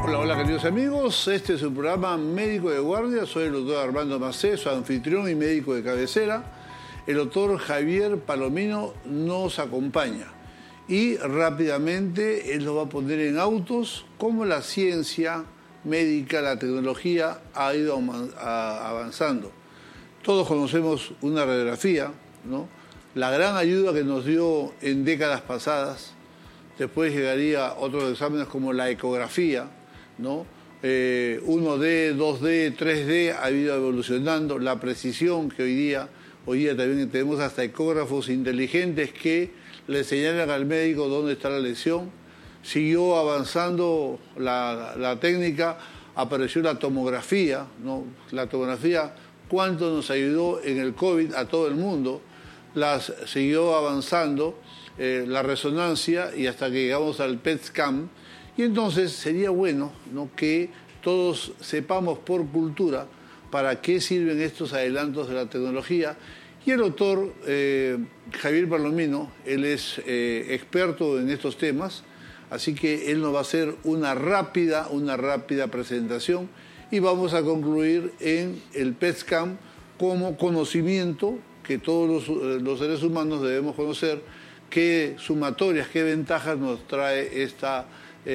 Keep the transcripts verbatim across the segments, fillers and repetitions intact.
Hola, hola queridos amigos, este es el programa Médico de Guardia, soy el doctor Armando Macé, su anfitrión y médico de cabecera. El doctor Javier Palomino nos acompaña y rápidamente él nos va a poner en autos cómo la ciencia médica, la tecnología ha ido avanzando. Todos conocemos una radiografía, ¿no? La gran ayuda que nos dio en décadas pasadas. Después llegaría otros exámenes como la ecografía, ¿no? Eh, uno D, dos D, tres D ha ido evolucionando. La precisión que hoy día, hoy día también tenemos hasta ecógrafos inteligentes que le señalan al médico dónde está la lesión. Siguió avanzando la, la técnica, apareció la tomografía, ¿no? La tomografía, cuánto nos ayudó en el COVID a todo el mundo. Las siguió avanzando. Eh, la resonancia y hasta que llegamos al P E T scan, y entonces sería bueno, ¿no?, que todos sepamos por cultura para qué sirven estos adelantos de la tecnología. Y el doctor eh, Javier Palomino, él es eh, experto en estos temas, así que él nos va a hacer una rápida, una rápida presentación y vamos a concluir en el P E T scan como conocimiento que todos los, los seres humanos debemos conocer. ¿Qué sumatorias, qué ventajas nos trae esta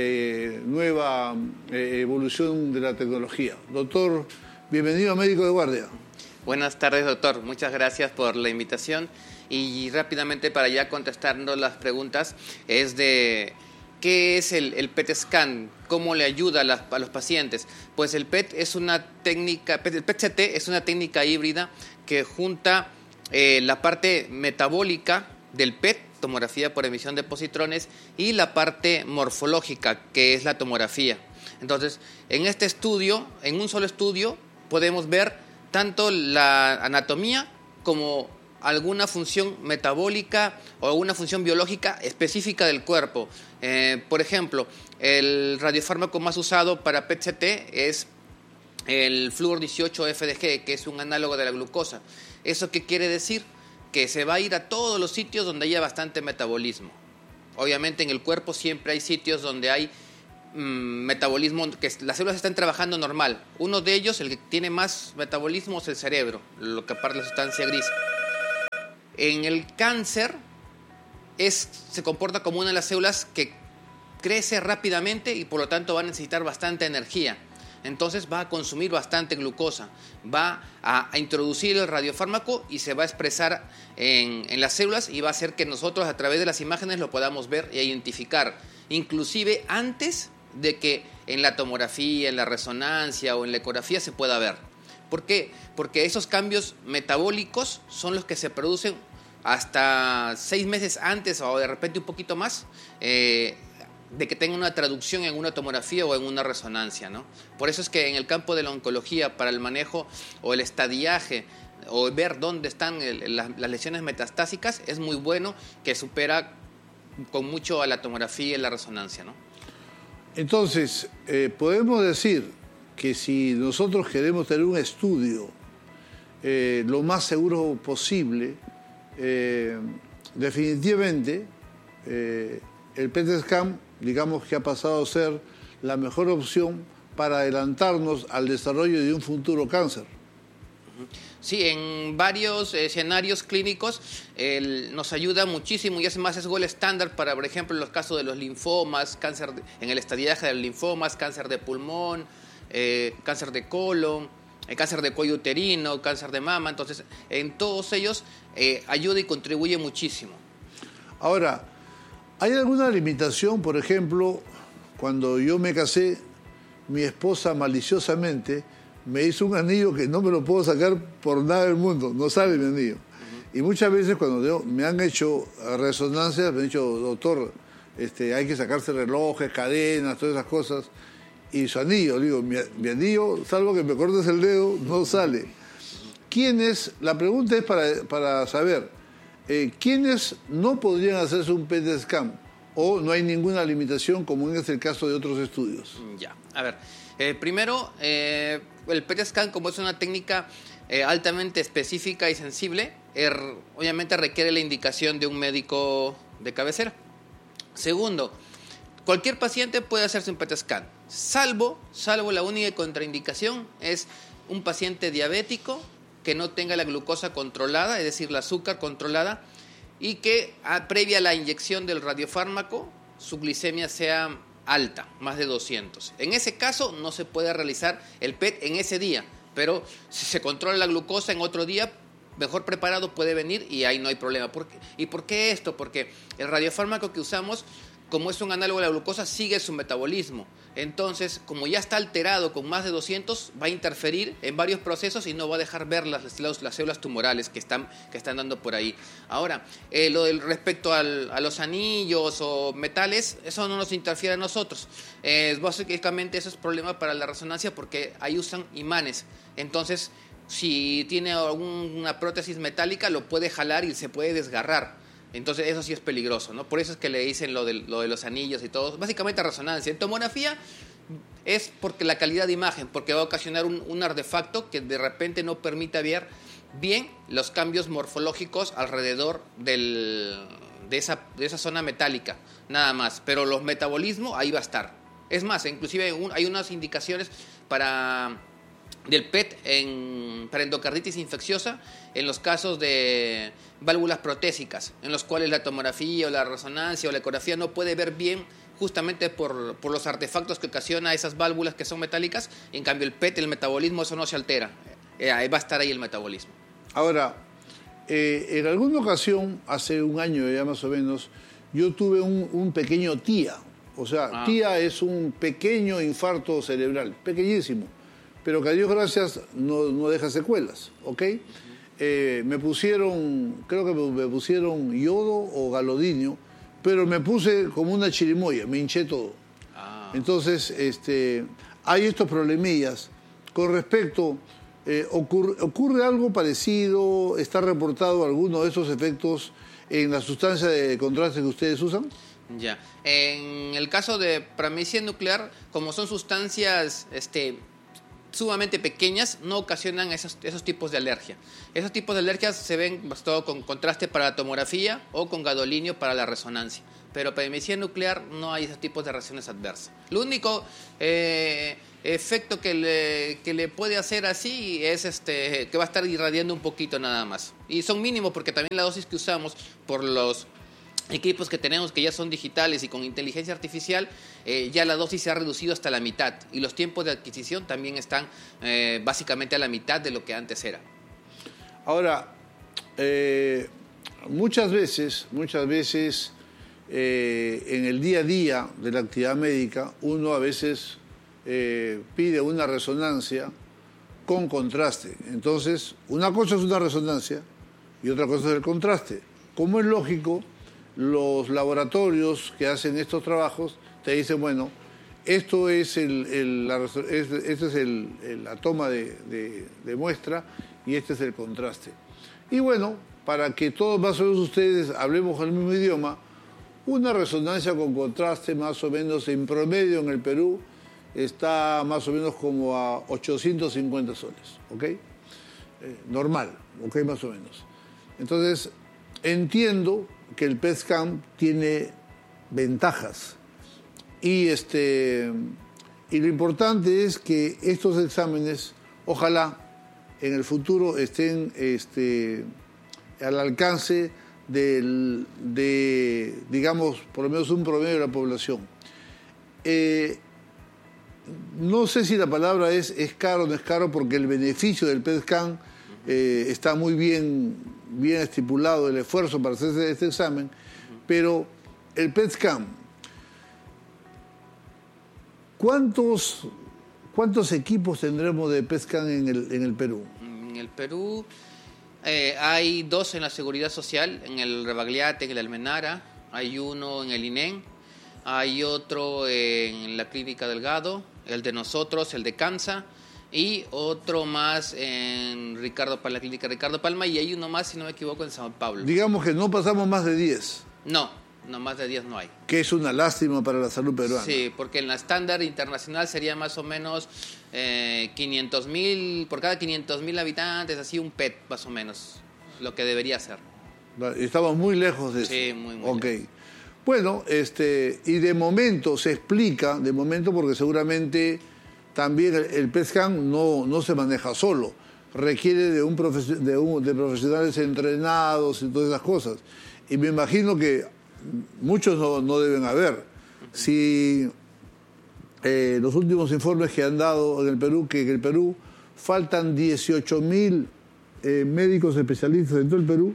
eh, nueva eh, evolución de la tecnología? Doctor, bienvenido a Médico de Guardia. Buenas tardes, doctor. Muchas gracias por la invitación. Y rápidamente, para ya contestarnos las preguntas, es de ¿qué es el, el P E T scan? ¿Cómo le ayuda a, las, a los pacientes? Pues el P E T es una técnica, el P E T C T es una técnica híbrida que junta eh, la parte metabólica del P E T, tomografía por emisión de positrones, y la parte morfológica, que es la tomografía. Entonces, en este estudio, en un solo estudio, podemos ver tanto la anatomía como alguna función metabólica o alguna función biológica específica del cuerpo. Eh, por ejemplo, el radiofármaco más usado para P E T C T es el flúor dieciocho F D G, que es un análogo de la glucosa. ¿Eso qué quiere decir? Que se va a ir a todos los sitios donde haya bastante metabolismo. Obviamente en el cuerpo siempre hay sitios donde hay mmm, metabolismo, que las células están trabajando normal. Uno de ellos, el que tiene más metabolismo, es el cerebro, lo que aparte la sustancia gris. En el cáncer es, se comporta como una de las células que crece rápidamente y por lo tanto va a necesitar bastante energía. Entonces va a consumir bastante glucosa, va a, a introducir el radiofármaco y se va a expresar en, en las células y va a hacer que nosotros a través de las imágenes lo podamos ver e identificar, inclusive antes de que en la tomografía, en la resonancia o en la ecografía se pueda ver. ¿Por qué? Porque esos cambios metabólicos son los que se producen hasta seis meses antes o de repente un poquito más, eh, de que tenga una traducción en una tomografía o en una resonancia, ¿no? Por eso es que en el campo de la oncología, para el manejo o el estadiaje o ver dónde están el, las, las lesiones metastásicas, es muy bueno, que supera con mucho a la tomografía y la resonancia, ¿no? Entonces, eh, podemos decir que si nosotros queremos tener un estudio eh, lo más seguro posible, eh, definitivamente eh, el P E T scan, digamos que ha pasado a ser la mejor opción para adelantarnos al desarrollo de un futuro cáncer. Sí, en varios escenarios clínicos eh, nos ayuda muchísimo y es más, es gol estándar para, por ejemplo, en los casos de los linfomas, cáncer de, en el estadiaje de los linfomas, cáncer de pulmón, eh, cáncer de colon, eh, cáncer de cuello uterino, cáncer de mama. Entonces, en todos ellos eh, ayuda y contribuye muchísimo. Ahora, ¿hay alguna limitación? Por ejemplo, cuando yo me casé, mi esposa maliciosamente me hizo un anillo que no me lo puedo sacar por nada del mundo, no sale mi anillo. Uh-huh. Y muchas veces cuando yo, me han hecho resonancias, me han dicho, doctor, este, hay que sacarse relojes, cadenas, todas esas cosas, y su anillo, digo, mi, mi anillo, salvo que me cortes el dedo, no sale. ¿Quiénes? La pregunta es para, para saber, Eh, ¿quiénes no podrían hacerse un P E T scan? ¿O no hay ninguna limitación, como es el caso de otros estudios? Ya, a ver. Eh, primero, eh, el P E T scan, como es una técnica eh, altamente específica y sensible, er, obviamente requiere la indicación de un médico de cabecera. Segundo, cualquier paciente puede hacerse un P E T scan, salvo, salvo la única contraindicación es un paciente diabético que no tenga la glucosa controlada, es decir, el azúcar controlada, y que a, previa a la inyección del radiofármaco, su glicemia sea alta, más de doscientos. En ese caso no se puede realizar el P E T en ese día, pero si se controla la glucosa en otro día, mejor preparado puede venir y ahí no hay problema. ¿Por qué? ¿Y por qué esto? Porque el radiofármaco que usamos, como es un análogo de la glucosa, sigue su metabolismo. Entonces, como ya está alterado con más de doscientos, va a interferir en varios procesos y no va a dejar ver las, las, las células tumorales que están, que están dando por ahí. Ahora, eh, lo del respecto al, a los anillos o metales, eso no nos interfiere a nosotros. Eh, básicamente eso es problema para la resonancia porque ahí usan imanes. Entonces, si tiene alguna prótesis metálica, lo puede jalar y se puede desgarrar. Entonces eso sí es peligroso, ¿no? Por eso es que le dicen lo de, lo de los anillos y todo. Básicamente resonancia. En tomografía es porque la calidad de imagen, porque va a ocasionar un, un artefacto que de repente no permita ver bien los cambios morfológicos alrededor del, de, esa, de esa zona metálica, nada más. Pero los metabolismos ahí va a estar. Es más, inclusive un, hay unas indicaciones para... del P E T en, para endocarditis infecciosa en los casos de válvulas protésicas, en los cuales la tomografía o la resonancia o la ecografía no puede ver bien justamente por, por los artefactos que ocasiona esas válvulas que son metálicas. En cambio el P E T, el metabolismo, eso no se altera, eh, va a estar ahí el metabolismo. Ahora, eh, en alguna ocasión, hace un año ya más o menos, yo tuve un, un pequeño TIA, o sea, ah. TIA es un pequeño infarto cerebral, pequeñísimo, pero que a Dios gracias no, no deja secuelas, ¿ok? Uh-huh. Eh, me pusieron, creo que me, me pusieron yodo o galodinio, pero me puse como una chirimoya, me hinché todo. Ah. Entonces, este, hay estos problemillas. Con respecto, eh, ocurre, ¿ocurre algo parecido? ¿Está reportado alguno de esos efectos en la sustancia de contraste que ustedes usan? Ya. En el caso de paramedicina nuclear, como son sustancias... este sumamente pequeñas, no ocasionan esos, esos tipos de alergia. Esos tipos de alergias se ven más todo con contraste para la tomografía o con gadolinio para la resonancia. Pero para medicina nuclear no hay esos tipos de reacciones adversas. Lo único eh, efecto que le, que le puede hacer así es este, que va a estar irradiando un poquito nada más. Y son mínimos porque también la dosis que usamos por los equipos que tenemos que ya son digitales y con inteligencia artificial, eh, ya la dosis se ha reducido hasta la mitad y los tiempos de adquisición también están eh, básicamente a la mitad de lo que antes era. Ahora, eh, muchas veces, muchas veces eh, en el día a día de la actividad médica, uno a veces eh, pide una resonancia con contraste. Entonces, una cosa es una resonancia y otra cosa es el contraste. Como es lógico, los laboratorios que hacen estos trabajos te dicen, bueno, esto es, el, el, la, este es el, el, la toma de, de, de muestra y este es el contraste. Y bueno, para que todos más o menos ustedes hablemos el mismo idioma, una resonancia con contraste más o menos en promedio en el Perú está más o menos como a ochocientos cincuenta soles, ¿ok? Eh, normal, ¿ok? Más o menos. Entonces, entiendo que el P E T scan tiene ventajas y, este, y lo importante es que estos exámenes, ojalá en el futuro estén este, al alcance del, de, digamos, por lo menos un promedio de la población. Eh, no sé si la palabra es, es caro o no es caro, porque el beneficio del P E T scan eh, está muy bien, bien estipulado, el esfuerzo para hacer este examen, pero el P E T scan, ¿cuántos, cuántos equipos tendremos de P E T scan en el, en el Perú? En el Perú eh, hay dos en la Seguridad Social, en el Rebagliate, en el Almenara, hay uno en el I N E M, hay otro en la Clínica Delgado, el de nosotros, el de CANSA, y otro más en Ricardo Palma, la Clínica Ricardo Palma, y hay uno más, si no me equivoco, en San Pablo. Digamos que no pasamos más de diez. No, no más de diez no hay. Que es una lástima para la salud peruana. Sí, porque en la estándar internacional sería más o menos eh, quinientos mil, por cada quinientos mil habitantes, así un P E T más o menos, lo que debería ser. Estamos muy lejos de eso. Sí, muy, muy okay. lejos. Bueno, este, y de momento se explica, de momento porque seguramente también el, el P E T Scan no, no se maneja solo, requiere de, un profes, de, un, de profesionales entrenados y todas esas cosas. Y me imagino que muchos no, no deben haber. Si eh, los últimos informes que han dado en el Perú, que en el Perú faltan dieciocho mil eh, médicos especialistas en todo el Perú,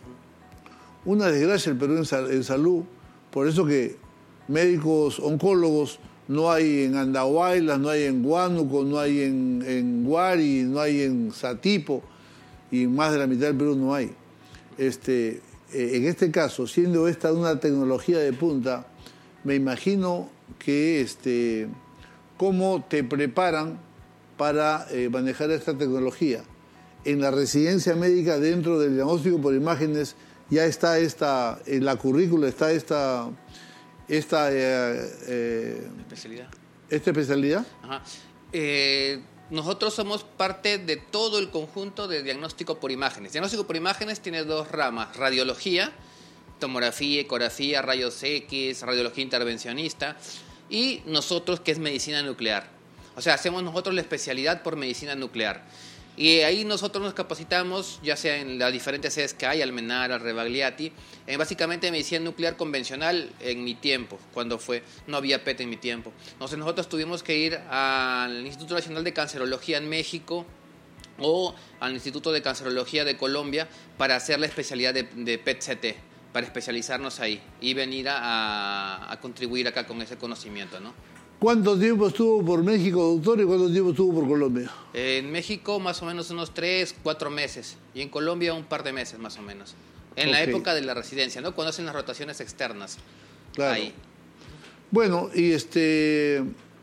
una desgracia el Perú en, sal, en salud, por eso que médicos oncólogos no hay en Andahuaylas, no hay en Huánuco, no hay en, en Huari, no hay en Satipo, y en más de la mitad del Perú no hay. Este, eh, en este caso, siendo esta una tecnología de punta, me imagino que este, cómo te preparan para eh, manejar esta tecnología. En la residencia médica, dentro del diagnóstico por imágenes, ya está esta, en la currícula está esta, esta, eh, eh, especialidad. ¿Esta especialidad? Ajá. Eh, nosotros somos parte de todo el conjunto de diagnóstico por imágenes. Diagnóstico por imágenes tiene dos ramas: radiología, tomografía, ecografía, rayos X, radiología intervencionista, y nosotros, que es medicina nuclear. O sea, hacemos nosotros la especialidad por medicina nuclear. Y ahí nosotros nos capacitamos, ya sea en las diferentes sedes que hay, Almenara, Rebagliati, en básicamente medicina nuclear convencional en mi tiempo, cuando fue, no había P E T en mi tiempo. Entonces nosotros tuvimos que ir al Instituto Nacional de Cancerología en México o al Instituto de Cancerología de Colombia para hacer la especialidad de, de P E T C T, para especializarnos ahí y venir a, a contribuir acá con ese conocimiento, ¿no? ¿Cuánto tiempo estuvo por México, doctor, y cuánto tiempo estuvo por Colombia? En México más o menos unos tres, cuatro meses, y en Colombia un par de meses más o menos. En okay. La época de la residencia, ¿no? Cuando hacen las rotaciones externas. Claro. Ahí. Bueno, y este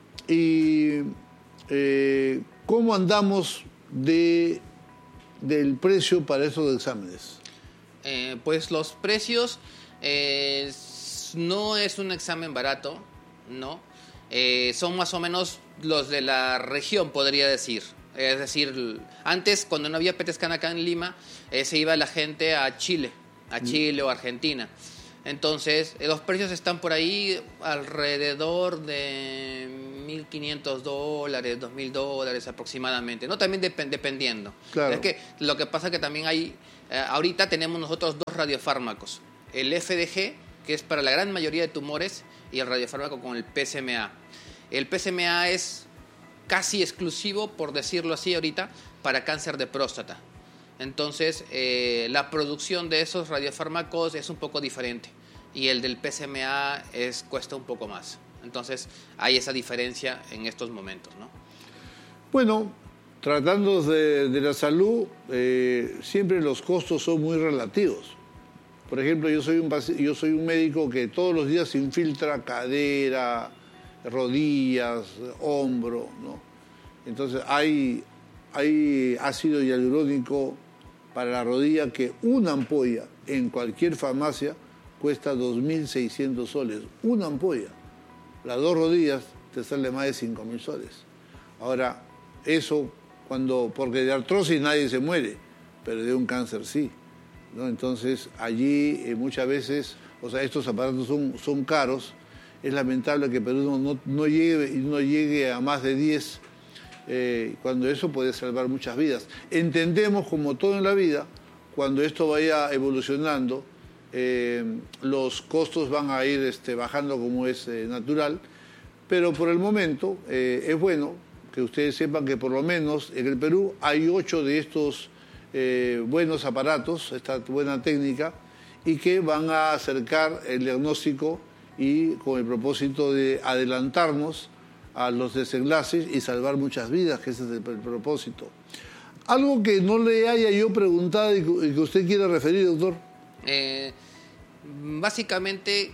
y eh, ¿cómo andamos de del precio para esos exámenes? Eh, pues los precios eh, no es un examen barato, ¿no? Eh, son más o menos los de la región, podría decir. Es decir, antes, cuando no había P E T Scan acá en Lima, eh, se iba la gente a Chile, a Chile mm. o Argentina. Entonces, eh, los precios están por ahí alrededor de mil quinientos dólares, dos mil dólares aproximadamente, ¿no? También dep dependiendo. Claro. Es que lo que pasa que también hay, eh, ahorita tenemos nosotros dos radiofármacos, el F D G, que es para la gran mayoría de tumores, y el radiofármaco con el P S M A. El P S M A es casi exclusivo, por decirlo así ahorita, para cáncer de próstata. Entonces, eh, la producción de esos radiofármacos es un poco diferente y el del P S M A es, cuesta un poco más. Entonces, hay esa diferencia en estos momentos, ¿no? Bueno, tratando de, de la salud, eh, siempre los costos son muy relativos. Por ejemplo, yo soy un yo soy un médico que todos los días infiltra cadera, rodillas, hombro, ¿no? Entonces hay, hay ácido hialurónico para la rodilla que una ampolla en cualquier farmacia cuesta dos mil seiscientos soles. Una ampolla. Las dos rodillas te sale más de cinco mil soles. Ahora, eso cuando, porque de artrosis nadie se muere, pero de un cáncer sí, ¿no? Entonces allí eh, muchas veces, o sea, estos aparatos son, son caros. Es lamentable que Perú no, no, no, llegue, no llegue a más de diez, eh, cuando eso puede salvar muchas vidas. Entendemos, como todo en la vida, cuando esto vaya evolucionando, eh, los costos van a ir este, bajando como es eh, natural, pero por el momento eh, es bueno que ustedes sepan que por lo menos en el Perú hay ocho de estos eh, buenos aparatos, esta buena técnica, y que van a acercar el diagnóstico y con el propósito de adelantarnos a los desenlaces y salvar muchas vidas, que ese es el, el propósito. Algo que no le haya yo preguntado y que usted quiera referir, doctor. Eh, básicamente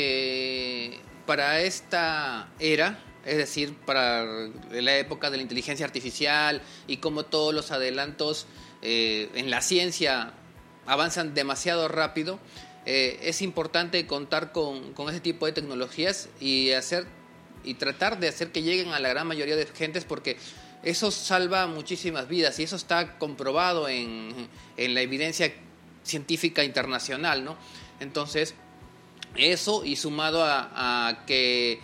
que para esta era, es decir, para la época de la inteligencia artificial y como todos los adelantos eh, en la ciencia avanzan demasiado rápido, eh, es importante contar con, con ese tipo de tecnologías y hacer y tratar de hacer que lleguen a la gran mayoría de gentes, porque eso salva muchísimas vidas y eso está comprobado en, en la evidencia científica internacional, ¿no? Entonces, Eso y sumado a, a que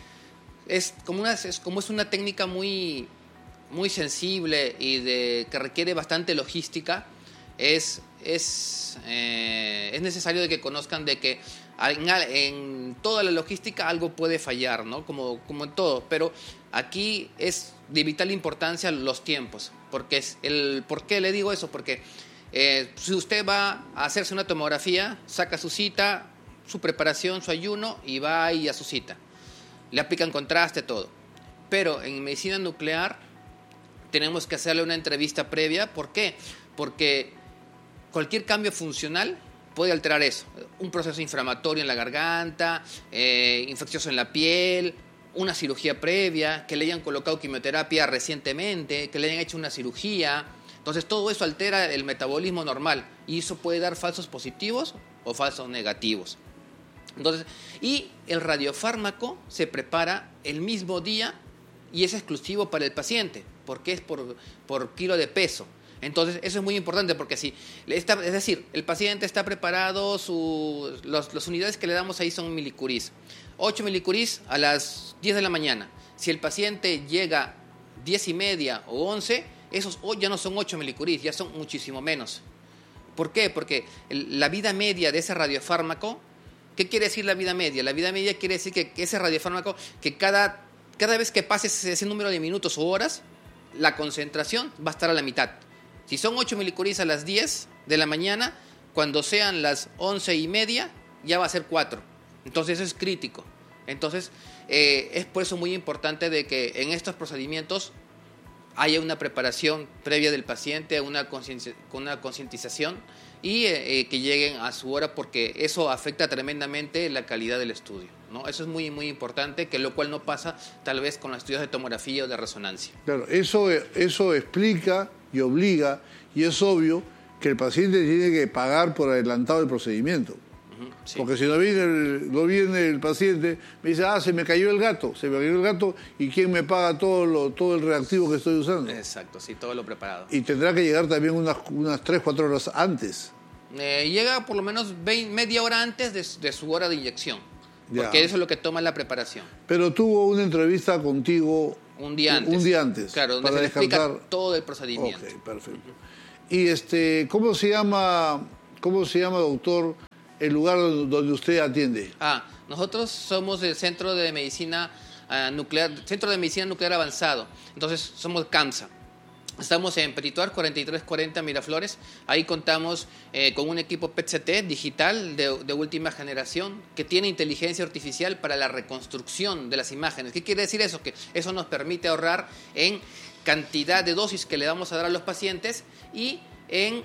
es como, una, es como es una técnica muy, muy sensible y de, que requiere bastante logística, es, es, eh, es necesario de que conozcan de que en, en toda la logística algo puede fallar, ¿no? Como, como en todo, pero aquí es de vital importancia los tiempos. Porque es el, ¿por qué le digo eso? Porque eh, si usted va a hacerse una tomografía, saca su cita, su preparación, su ayuno y va ahí a su cita. Le aplican contraste, todo. Pero en medicina nuclear tenemos que hacerle una entrevista previa. ¿Por qué? Porque cualquier cambio funcional puede alterar eso. Un proceso inflamatorio en la garganta, eh, infeccioso en la piel, una cirugía previa, que le hayan colocado quimioterapia recientemente, que le hayan hecho una cirugía. Entonces todo eso altera el metabolismo normal y eso puede dar falsos positivos o falsos negativos. Entonces, y el radiofármaco se prepara el mismo día y es exclusivo para el paciente, porque es por, por kilo de peso. Entonces, eso es muy importante porque si, está, es decir, el paciente está preparado, su, los, las unidades que le damos ahí son milicurís. ocho milicurís a las diez de la mañana. Si el paciente llega diez y media o once, esos ya no son ocho milicurís, ya son muchísimo menos. ¿Por qué? Porque el, la vida media de ese radiofármaco, ¿qué quiere decir la vida media? La vida media quiere decir que, que ese radiofármaco, que cada, cada vez que pase ese, ese número de minutos o horas, la concentración va a estar a la mitad. Si son ocho milicurís a las diez de la mañana, cuando sean las once y media, ya va a ser cuatro. Entonces eso es crítico. Entonces eh, es por eso muy importante de que en estos procedimientos haya una preparación previa del paciente, una concientización y eh, que lleguen a su hora, porque eso afecta tremendamente la calidad del estudio, ¿no? Eso es muy, muy importante, que lo cual no pasa tal vez con los estudios de tomografía o de resonancia. Claro, eso, eso explica y obliga, y es obvio que el paciente tiene que pagar por adelantado el procedimiento. Uh-huh, sí. Porque si no viene, el, no viene el paciente, me dice, ah, se me cayó el gato, se me cayó el gato, ¿y quién me paga todo, lo, todo el reactivo que estoy usando? Exacto, sí, todo lo preparado. Y tendrá que llegar también unas, unas tres, cuatro horas antes. Eh, llega por lo menos veinte, media hora antes de, de su hora de inyección, porque ya. Eso es lo que toma la preparación. Pero tuvo una entrevista contigo un día antes. Un día antes. Claro, donde se le explica todo el procedimiento. Ok, perfecto. Uh-huh. Y este, ¿cómo se llama, cómo se llama, doctor, el lugar donde usted atiende? Ah, nosotros somos el Centro de Medicina uh, Nuclear, Centro de Medicina Nuclear Avanzado. Entonces somos CAMSA. Estamos en Petituar cuarenta y tres cuarenta Miraflores. Ahí contamos eh, con un equipo P E T C T digital de, de última generación que tiene inteligencia artificial para la reconstrucción de las imágenes. ¿Qué quiere decir eso? Que eso nos permite ahorrar en cantidad de dosis que le vamos a dar a los pacientes y en,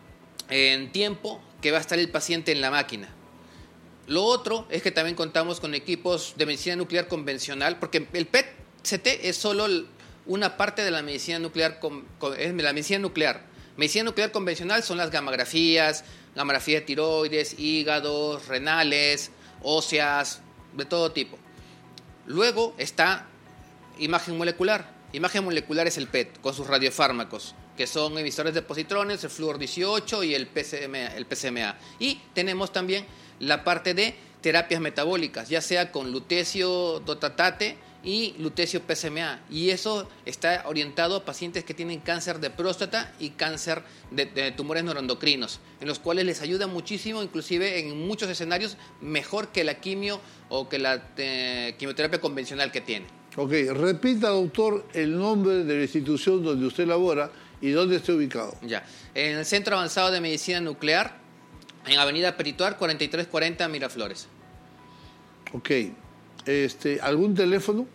en tiempo que va a estar el paciente en la máquina. Lo otro es que también contamos con equipos de medicina nuclear convencional, porque el P E T C T es solo el, una parte de la medicina nuclear, es la medicina nuclear. Medicina nuclear convencional son las gamografías, gamografía de tiroides, hígados, renales, óseas, de todo tipo. Luego está imagen molecular. Imagen molecular es el P E T, con sus radiofármacos, que son emisores de positrones, el flúor dieciocho y el P C M A, el P C M A. Y tenemos también la parte de terapias metabólicas, ya sea con lutecio dotatate y lutecio P C M A, y eso está orientado a pacientes que tienen cáncer de próstata y cáncer de, de tumores neuroendocrinos, en los cuales les ayuda muchísimo, inclusive en muchos escenarios mejor que la quimio o que la eh, quimioterapia convencional que tiene. Ok, repita, doctor, el nombre de la institución donde usted labora y dónde está ubicado. Ya, en el Centro Avanzado de Medicina Nuclear, en Avenida Petituar cuarenta y tres cuarenta Miraflores. Ok, este, ¿algún teléfono?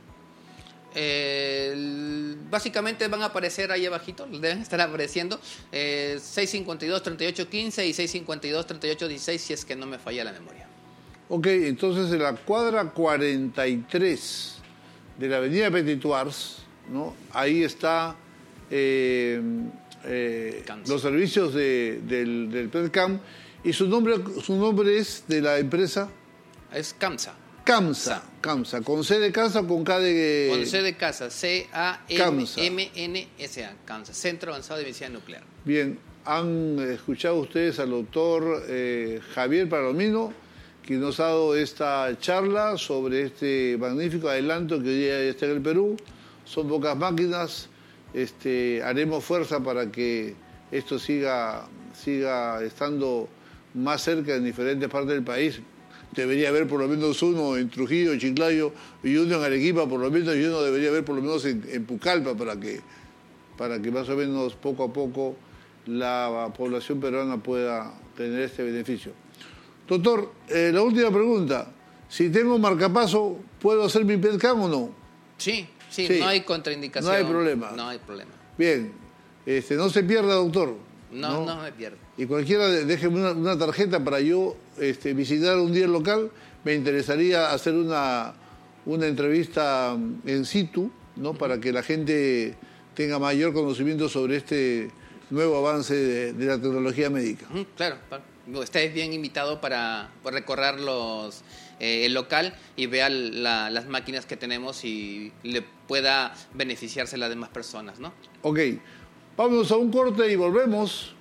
Eh, básicamente van a aparecer ahí abajito, deben estar apareciendo eh, seis cinco dos, treinta y ocho quince y seis cinco dos, treinta y ocho dieciséis, si es que no me falla la memoria. Ok, entonces en la cuadra cuarenta y tres de la avenida Petituars, ¿no? Ahí está eh, eh, los servicios de, del, del PETCAM, y su nombre, su nombre es de la empresa... Es CAMSA. CAMSA, CAMSA, con C de casa o con K de... Con C de casa, C A M M N S A, CAMSA, Centro Avanzado de Medicina Nuclear. Bien, han escuchado ustedes al doctor eh, Javier Palomino, que nos ha dado esta charla sobre este magnífico adelanto que hoy día está en el Perú. Son pocas máquinas, este, haremos fuerza para que esto siga, siga estando más cerca en diferentes partes del país. Debería haber por lo menos uno en Trujillo, en Chiclayo, y uno en Arequipa por lo menos, y uno debería haber por lo menos en, en Pucallpa para que, para que más o menos poco a poco la población peruana pueda tener este beneficio. Doctor, eh, la última pregunta. Si tengo marcapaso, ¿puedo hacer mi P E T Scan o no? Sí, sí, sí, no hay contraindicación. No hay problema. No hay problema. Bien. Este, no se pierda, doctor. No, no, no me pierdo. Y cualquiera, déjeme una, una tarjeta para yo este, visitar un día el local. Me interesaría hacer una, una entrevista en situ, ¿no? Uh-huh. Para que la gente tenga mayor conocimiento sobre este nuevo avance de, de la tecnología médica. Uh-huh, claro, usted es bien invitado para, para recorrer los, eh, el local y vea la, las máquinas que tenemos y le pueda beneficiarse a las demás personas, ¿no? Ok. Vámonos a un corte y volvemos.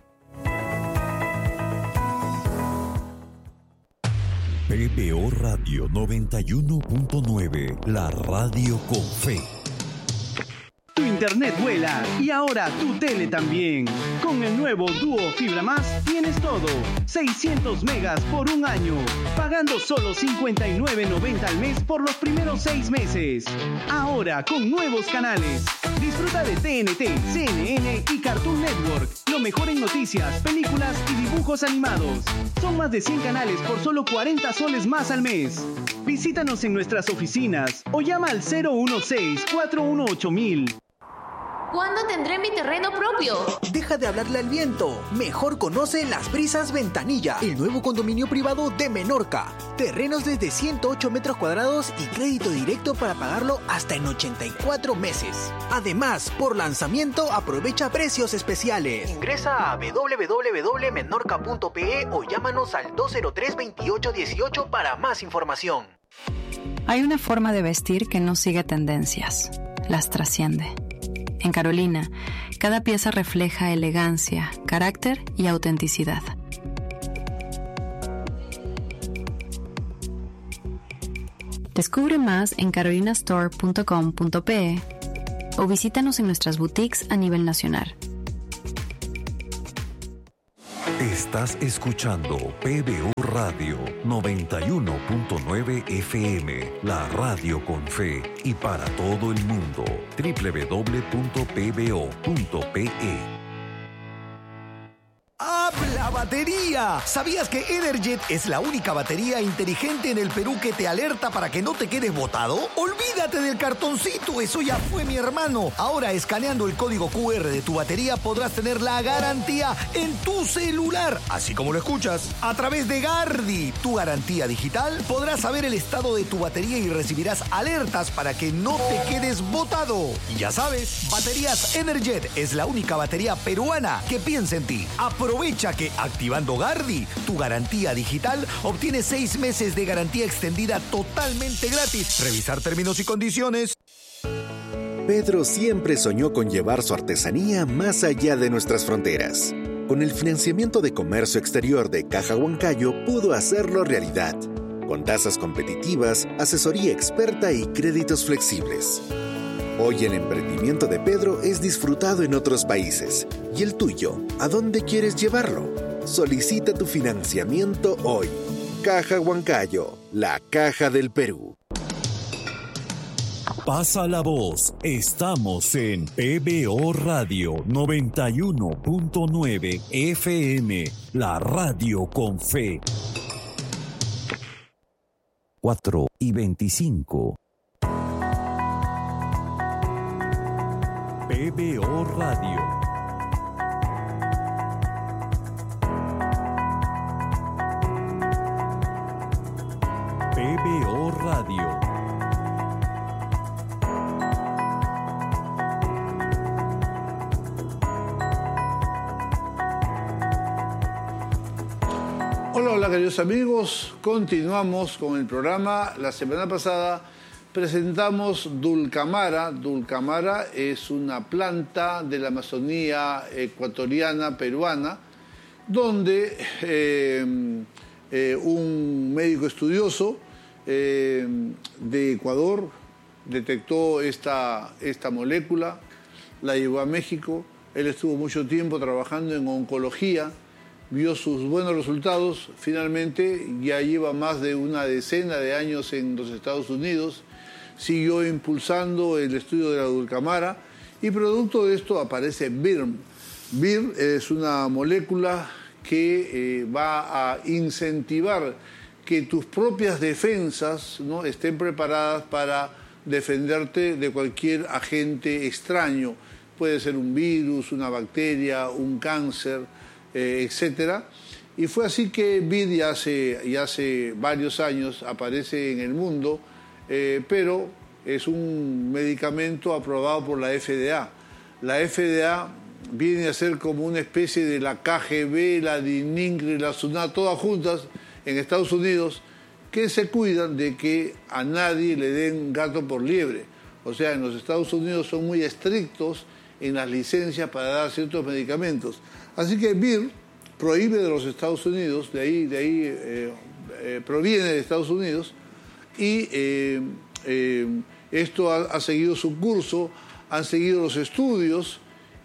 P B O Radio noventa y uno punto nueve, la radio con fe. Tu internet vuela y ahora tu tele también. Con el nuevo Duo Fibra Más tienes todo. seiscientos megas por un año. Pagando solo cincuenta y nueve noventa al mes por los primeros seis meses. Ahora con nuevos canales. Disfruta de T N T, C N N y Cartoon Network. Lo mejor en noticias, películas y dibujos animados. Son más de cien canales por solo cuarenta soles más al mes. Visítanos en nuestras oficinas o llama al cero uno seis, cuatro uno ocho mil. ¿Cuándo tendré mi terreno propio? Deja de hablarle al viento. Mejor conoce Las Brisas Ventanilla, el nuevo condominio privado de Menorca. Terrenos desde ciento ocho metros cuadrados y crédito directo para pagarlo hasta en ochenta y cuatro meses. Además, por lanzamiento aprovecha precios especiales. Ingresa a w w w punto menorca punto p e o llámanos al dos cero tres, veintiocho dieciocho para más información. Hay una forma de vestir que no sigue tendencias, las trasciende. En Carolina, cada pieza refleja elegancia, carácter y autenticidad. Descubre más en carolina store punto com punto p e o visítanos en nuestras boutiques a nivel nacional. Estás escuchando P B O Radio noventa y uno punto nueve F M, la radio con fe y para todo el mundo. doble u doble u doble u punto p b o punto p e. ¡Habla batería! ¿Sabías que Energet es la única batería inteligente en el Perú que te alerta para que no te quedes botado? ¡Olvídate del cartoncito! ¡Eso ya fue, mi hermano! Ahora, escaneando el código Q R de tu batería, podrás tener la garantía en tu celular. Así como lo escuchas. A través de Gardi, tu garantía digital, podrás saber el estado de tu batería y recibirás alertas para que no te quedes botado. Y ya sabes, Baterías Energet es la única batería peruana que piensa en ti. Aprovecha que activando Gardi, tu garantía digital, obtienes seis meses de garantía extendida totalmente gratis. Revisar términos y condiciones. Pedro siempre soñó con llevar su artesanía más allá de nuestras fronteras. Con el financiamiento de comercio exterior de Caja Huancayo pudo hacerlo realidad. Con tasas competitivas, asesoría experta y créditos flexibles. Hoy el emprendimiento de Pedro es disfrutado en otros países. ¿Y el tuyo? ¿A dónde quieres llevarlo? Solicita tu financiamiento hoy. Caja Huancayo, la caja del Perú. Pasa la voz. Estamos en P B O Radio noventa y uno punto nueve F M, la radio con fe. cuatro y veinticinco. P B O Radio. P B O Radio. Hola, hola queridos amigos, continuamos con el programa. La semana pasada presentamos Dulcamara. Dulcamara es una planta de la Amazonía ecuatoriana, peruana, donde eh, eh, un médico estudioso eh, de Ecuador detectó esta, esta molécula, la llevó a México. Él estuvo mucho tiempo trabajando en oncología, vio sus buenos resultados, finalmente ya lleva más de una decena de años en los Estados Unidos, siguió impulsando el estudio de la dulcamara y producto de esto aparece B I R M. B I R M es una molécula que eh, va a incentivar que tus propias defensas, ¿no?, estén preparadas para defenderte de cualquier agente extraño. Puede ser un virus, una bacteria, un cáncer, eh, etcétera. Y fue así que B I R ya hace, ya hace varios años aparece en el mundo, eh, pero es un medicamento aprobado por la F D A. La F D A viene a ser como una especie de la K G B, la DININCRE, la SUNAT, todas juntas en Estados Unidos, que se cuidan de que a nadie le den gato por liebre. O sea, en los Estados Unidos son muy estrictos en las licencias para dar ciertos medicamentos. Así que B I R prohíbe de los Estados Unidos, de ahí, de ahí eh, eh, proviene de Estados Unidos, y eh, eh, esto ha, ha seguido su curso, han seguido los estudios,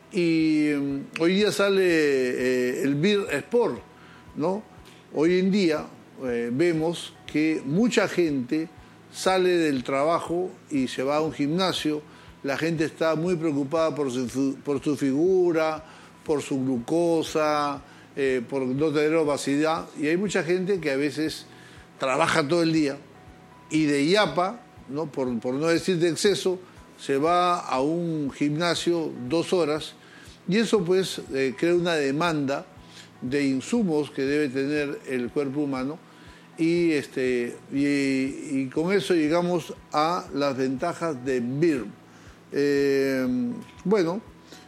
y eh, hoy día sale eh, el B I R Sport, ¿no? Hoy en día eh, vemos que mucha gente sale del trabajo y se va a un gimnasio. La gente está muy preocupada por su, por su figura, por su glucosa, eh, por no tener obesidad. Y hay mucha gente que a veces trabaja todo el día y de yapa, ¿no?, por, por no decir de exceso, se va a un gimnasio dos horas y eso pues eh, crea una demanda de insumos que debe tener el cuerpo humano. Y, este, y, y con eso llegamos a las ventajas de B I R M. Eh, bueno,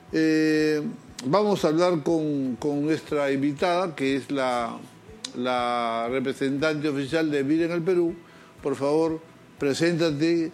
eh, vamos a hablar con, con nuestra invitada, que es la, la representante oficial de B I R en el Perú. Por favor, preséntate,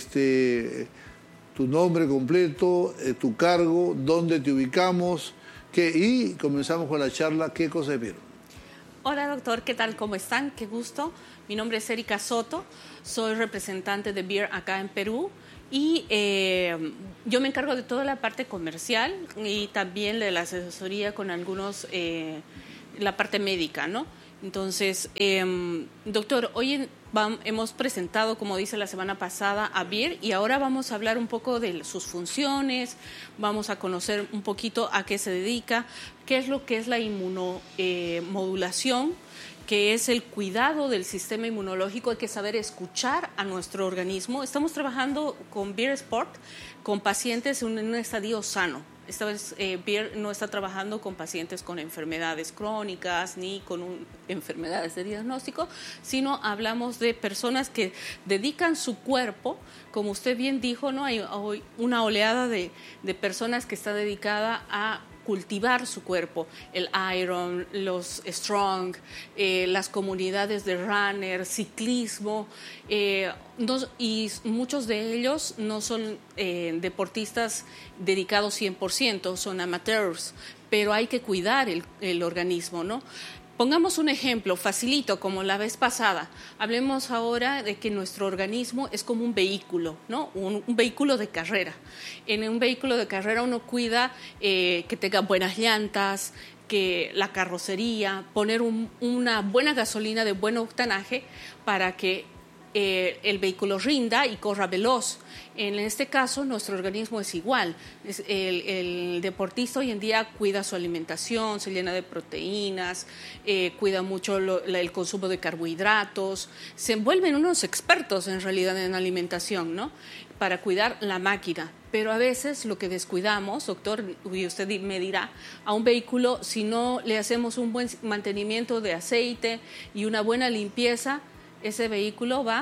este, tu nombre completo, eh, tu cargo, dónde te ubicamos, qué, y comenzamos con la charla, ¿qué cosa es B I R? Hola doctor, ¿qué tal? ¿Cómo están? Qué gusto. Mi nombre es Erika Soto, soy representante de B I R acá en Perú y eh, yo me encargo de toda la parte comercial y también de la asesoría con algunos, eh, la parte médica, ¿no? Entonces, eh, doctor, hoy en, vam, hemos presentado, como dice la semana pasada, a B I R y ahora vamos a hablar un poco de sus funciones, vamos a conocer un poquito a qué se dedica, qué es lo que es la inmunomodulación, eh, que es el cuidado del sistema inmunológico. Hay que saber escuchar a nuestro organismo. Estamos trabajando con B I R Sport, con pacientes en un estadio sano. Esta vez eh, B I R no está trabajando con pacientes con enfermedades crónicas ni con un, enfermedades de diagnóstico, sino hablamos de personas que dedican su cuerpo, como usted bien dijo, ¿no? Hay hoy una oleada de, de personas que está dedicada a cultivar su cuerpo, el Iron, los Strong, eh, las comunidades de runner, ciclismo, eh, dos, y muchos de ellos no son eh, deportistas dedicados cien por ciento, son amateurs, pero hay que cuidar el, el organismo, ¿no? Pongamos un ejemplo facilito, como la vez pasada. Hablemos ahora de que nuestro organismo es como un vehículo, ¿no? Un, un vehículo de carrera. En un vehículo de carrera uno cuida eh, que tenga buenas llantas, que la carrocería, poner un, una buena gasolina de buen octanaje para que eh, el vehículo rinda y corra veloz. En este caso, nuestro organismo es igual. Es el, el deportista hoy en día cuida su alimentación, se llena de proteínas, eh, cuida mucho lo, la, el consumo de carbohidratos, se vuelven unos expertos en realidad en alimentación, ¿no?, para cuidar la máquina. Pero a veces lo que descuidamos, doctor, y usted me dirá, a un vehículo, si no le hacemos un buen mantenimiento de aceite y una buena limpieza, ese vehículo va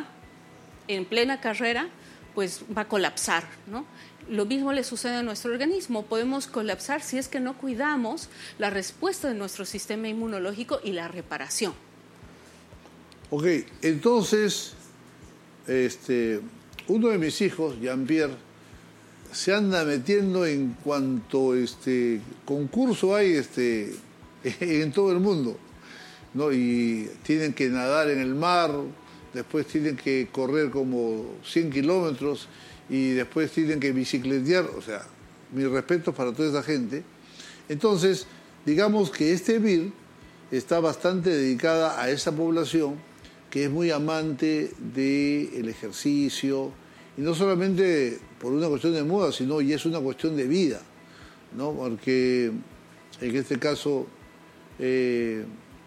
en plena carrera, pues va a colapsar, ¿no? Lo mismo le sucede a nuestro organismo. Podemos colapsar si es que no cuidamos la respuesta de nuestro sistema inmunológico y la reparación. Ok, entonces, este, uno de mis hijos, Jean-Pierre, se anda metiendo en cuanto este concurso hay este, en todo el mundo. ¿no? Y tienen que nadar en el mar, después tienen que correr como cien kilómetros y después tienen que bicicletear, o sea, mis respetos para toda esa gente. Entonces, digamos que este B I R está bastante dedicada a esa población que es muy amante del ejercicio, y no solamente por una cuestión de moda, sino y es una cuestión de vida, ¿no? Porque en este caso, eh,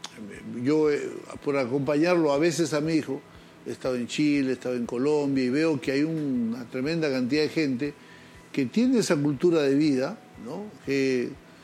yo eh, por acompañarlo a veces a mi hijo, he estado en Chile, he estado en Colombia, y veo que hay una tremenda cantidad de gente que tiene esa cultura de vida, ¿no? Que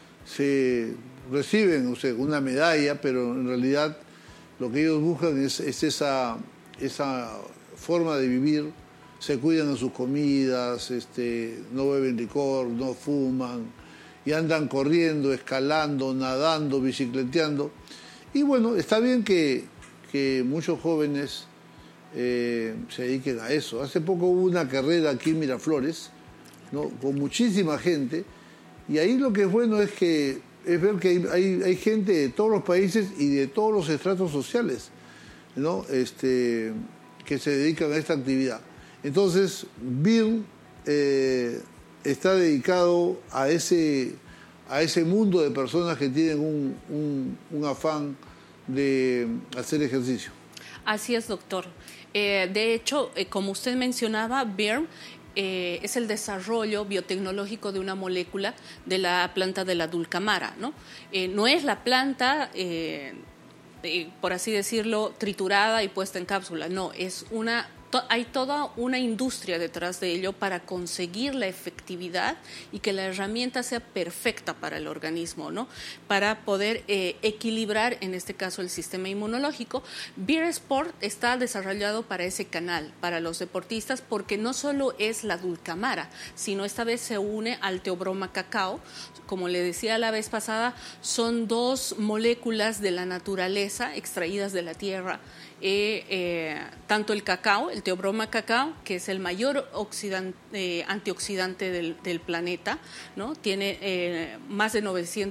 se reciben, o sea, una medalla, pero en realidad lo que ellos buscan es, es esa, esa forma de vivir. Se cuidan de sus comidas, este, no beben licor, no fuman, y andan corriendo, escalando, nadando, bicicleteando. Y bueno, está bien que, que muchos jóvenes eh, se dediquen a eso. Hace poco hubo una carrera aquí en Miraflores, ¿no? Con muchísima gente, y ahí lo que es bueno es que es ver que hay, hay, hay gente de todos los países y de todos los estratos sociales, ¿no? Este, que se dedican a esta actividad. Entonces, B I R eh, está dedicado a ese, a ese mundo de personas que tienen un, un, un afán de hacer ejercicio. Así es, doctor. Eh, de hecho, eh, como usted mencionaba, B I R eh, es el desarrollo biotecnológico de una molécula de la planta de la dulcamara, ¿no? Eh, no es la planta, eh, eh, por así decirlo, triturada y puesta en cápsula, no, es una... Hay toda una industria detrás de ello para conseguir la efectividad y que la herramienta sea perfecta para el organismo, ¿no? Para poder eh, equilibrar, en este caso, el sistema inmunológico. B I R Sport está desarrollado para ese canal, para los deportistas, porque no solo es la dulcamara, sino esta vez se une al teobroma cacao. Como le decía la vez pasada, son dos moléculas de la naturaleza extraídas de la tierra. Eh, eh, tanto el cacao, el teobroma cacao, que es el mayor oxidan, eh, antioxidante del, del planeta, ¿no? Tiene eh, más de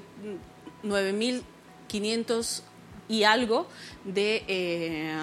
nueve mil quinientos y algo de eh,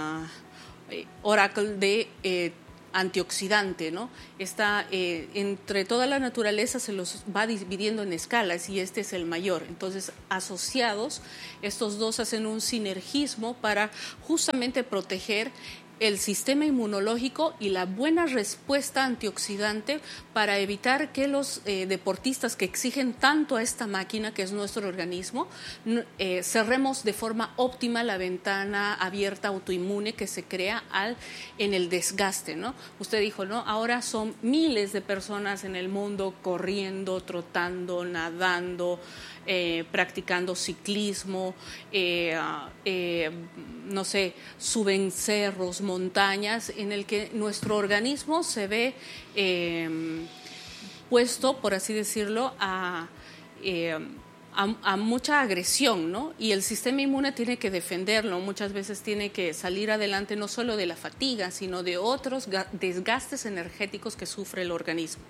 Oracle de eh, antioxidante, ¿no? Está eh, entre toda la naturaleza, se los va dividiendo en escalas y este es el mayor. Entonces, asociados, estos dos hacen un sinergismo para justamente proteger el sistema inmunológico y la buena respuesta antioxidante para evitar que los eh, deportistas que exigen tanto a esta máquina que es nuestro organismo, eh, cerremos de forma óptima la ventana abierta autoinmune que se crea al, en el desgaste, ¿no? Usted dijo, ¿no? Ahora son miles de personas en el mundo corriendo, trotando, nadando, Eh, practicando ciclismo, eh, eh, no sé, suben cerros, montañas, en el que nuestro organismo se ve eh, puesto, por así decirlo, a, eh, a, a mucha agresión, ¿no? Y el sistema inmune tiene que defenderlo, muchas veces tiene que salir adelante no solo de la fatiga, sino de otros desgastes energéticos que sufre el organismo.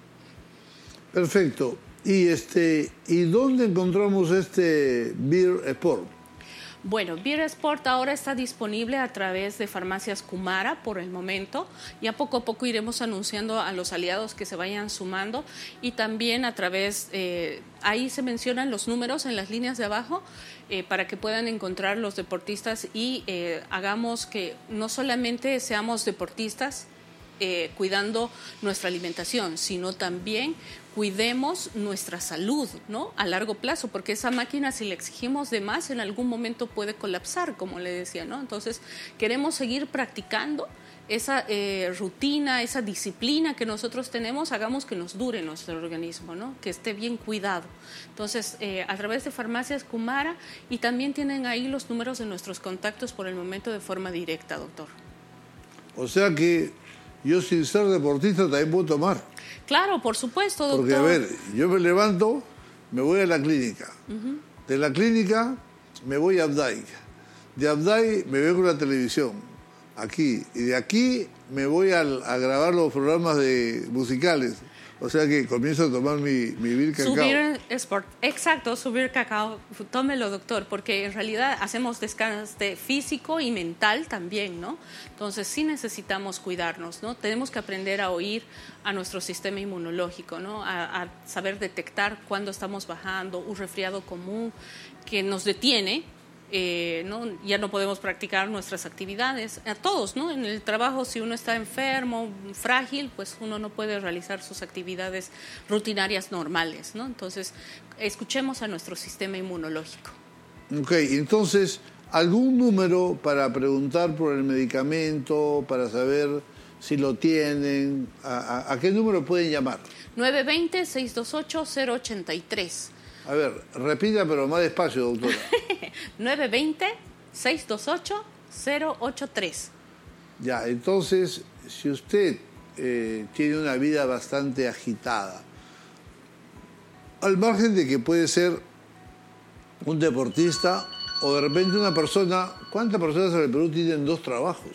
Perfecto. ¿Y, este, ¿y dónde encontramos este B I R Sport? Bueno, B I R Sport ahora está disponible a través de Farmacias Kumara por el momento. Ya poco a poco iremos anunciando a los aliados que se vayan sumando y también a través, eh, ahí se mencionan los números en las líneas de abajo eh, para que puedan encontrar los deportistas y eh, hagamos que no solamente seamos deportistas eh, cuidando nuestra alimentación, sino también cuidemos nuestra salud, ¿no? A largo plazo, porque esa máquina, si le exigimos de más, en algún momento puede colapsar, como le decía, ¿no? Entonces, queremos seguir practicando esa eh, rutina, esa disciplina que nosotros tenemos, hagamos que nos dure nuestro organismo, ¿no? Que esté bien cuidado. Entonces, eh, a través de Farmacias Kumara, y también tienen ahí los números de nuestros contactos por el momento de forma directa, doctor. O sea que yo, sin ser deportista, también puedo tomar. Claro, por supuesto, doctor. Porque, a ver, yo me levanto, me voy a la clínica. Uh-huh. De la clínica me voy a Abday. De Abday me vengo a la televisión, aquí. Y de aquí me voy a, a grabar los programas de musicales. O sea que comienzo a tomar mi, mi Beer Cacao. Subir Sport, exacto, subir cacao, tómelo doctor, porque en realidad hacemos desgaste físico y mental también, ¿no? Entonces sí necesitamos cuidarnos, ¿no? Tenemos que aprender a oír a nuestro sistema inmunológico, ¿no? A, a saber detectar cuándo estamos bajando, un resfriado común que nos detiene. Eh, ¿no? Ya no podemos practicar nuestras actividades, a todos, ¿no? En el trabajo, si uno está enfermo, frágil, pues uno no puede realizar sus actividades rutinarias normales, ¿no? Entonces, escuchemos a nuestro sistema inmunológico. Ok, entonces, ¿algún número para preguntar por el medicamento, para saber si lo tienen? ¿A, a, a qué número pueden llamar? nueve dos cero, seis dos ocho, cero ocho tres. A ver, repita, pero más despacio, doctora. nueve dos cero, seis dos ocho, cero ocho tres. Ya, entonces, si usted eh, tiene una vida bastante agitada, al margen de que puede ser un deportista o de repente una persona, ¿cuántas personas en el Perú tienen dos trabajos?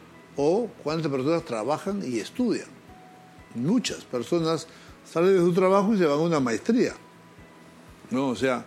¿O cuántas personas trabajan y estudian? Muchas personas salen de su trabajo y se van a una maestría. No, o sea,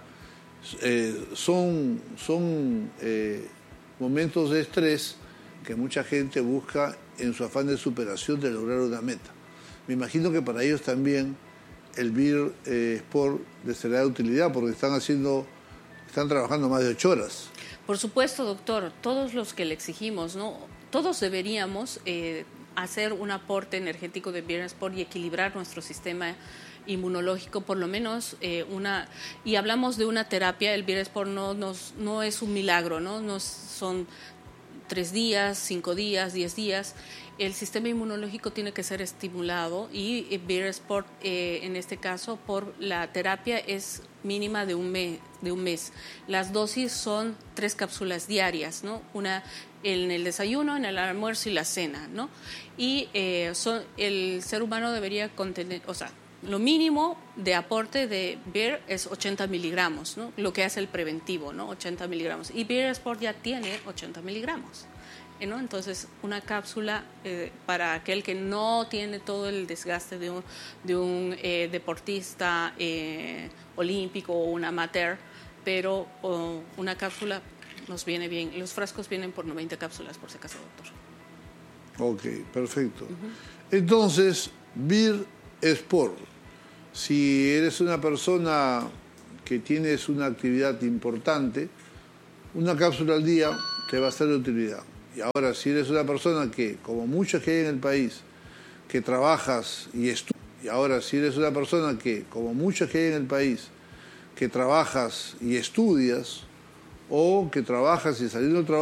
eh, son, son eh, momentos de estrés que mucha gente busca en su afán de superación de lograr una meta. Me imagino que para ellos también el Beer eh, Sport les será de utilidad porque están haciendo, están trabajando más de ocho horas. Por supuesto, doctor, todos los que le exigimos, ¿no? Todos deberíamos eh, hacer un aporte energético de Beer Sport y equilibrar nuestro sistema inmunológico, por lo menos eh, una, y hablamos de una terapia. El Beer Sport no, nos, no es un milagro, ¿no? Nos, son tres días, cinco días, diez días. El sistema inmunológico tiene que ser estimulado y el Beer Sport, eh, en este caso, por la terapia es mínima de un mes. De un mes. Las dosis son tres cápsulas diarias, ¿no? Una en el desayuno, en el almuerzo y la cena, ¿no? Y eh, son, el ser humano debería contener, o sea, lo mínimo de aporte de Beer es ochenta miligramos, ¿no? Lo que hace el preventivo, ¿no? ochenta miligramos. Y Beer Sport ya tiene ochenta miligramos, ¿no? Entonces, una cápsula eh, para aquel que no tiene todo el desgaste de un, de un eh, deportista eh, olímpico o un amateur, pero oh, una cápsula nos viene bien. Los frascos vienen por noventa cápsulas, por si acaso, doctor. Ok, perfecto. Uh-huh. Entonces, Beer Sport. Si eres una persona que tienes una actividad importante, una cápsula al día te va a ser de utilidad. Y ahora, si eres una persona que, como muchos que hay en el país, que trabajas y estudias, y ahora, si eres una persona que, como muchos que hay en el país, que trabajas y estudias, o que trabajas y saliendo del trabajo,